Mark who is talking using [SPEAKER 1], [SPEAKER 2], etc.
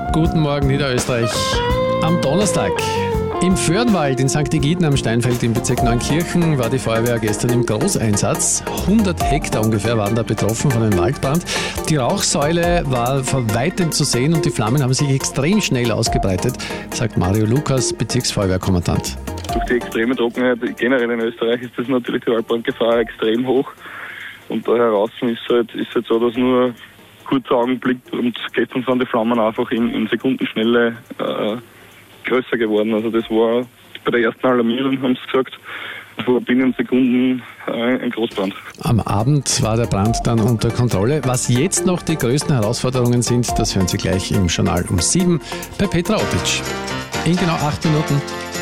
[SPEAKER 1] Guten Morgen, Niederösterreich. Am Donnerstag im Föhrenwald in St. Egiden am Steinfeld im Bezirk Neunkirchen war die Feuerwehr gestern im Großeinsatz. 100 Hektar ungefähr waren da betroffen von einem Waldbrand. Die Rauchsäule war von weitem zu sehen und die Flammen haben sich extrem schnell ausgebreitet, sagt Mario Lukas, Bezirksfeuerwehrkommandant.
[SPEAKER 2] Durch die extreme Trockenheit generell in Österreich ist das natürlich die Waldbrandgefahr extrem hoch. Und da heraus ist halt so, dass nur kurzer Augenblick und gestern sind die Flammen einfach in Sekundenschnelle größer geworden. Also das war bei der ersten Alarmierung, haben sie gesagt, vor binnen Sekunden ein Großbrand.
[SPEAKER 1] Am Abend war der Brand dann unter Kontrolle. Was jetzt noch die größten Herausforderungen sind, das hören Sie gleich im Journal um 7 bei Petra Otic. In genau 8 Minuten.